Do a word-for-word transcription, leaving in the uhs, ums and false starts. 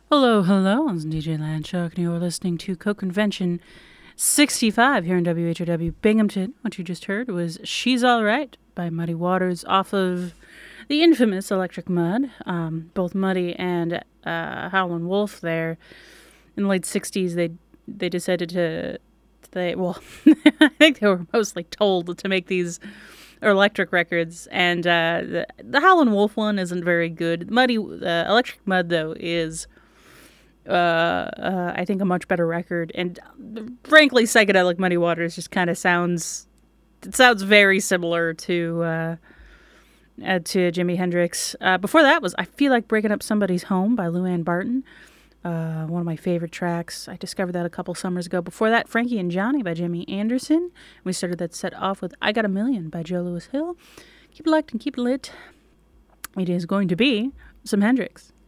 Hello, hello, it's D J Landshark, and you're listening to Co-Convention sixty-five here in W H O W Binghamton. What you just heard was She's Alright by Muddy Waters off of the infamous Electric Mud. Um, both Muddy and uh, Howlin' Wolf there in the late sixties, they they decided to, they well, I think they were mostly told to make these electric records, and uh, the, the Howlin' Wolf one isn't very good. Muddy, uh, Electric Mud, though, is uh, uh, I think a much better record, and frankly, Psychedelic Muddy Waters just kind of sounds, it sounds very similar to uh, uh, to Jimi Hendrix. Uh, before that was I Feel Like Breaking Up Somebody's Home by Lou Ann Barton, uh, one of my favorite tracks. I discovered that a couple summers ago. Before that, Frankie and Johnny by Jimmy Anderson. We started that set off with I Got a Million by Joe Louis Hill. Keep it locked and keep it lit. It is going to be some Hendrix.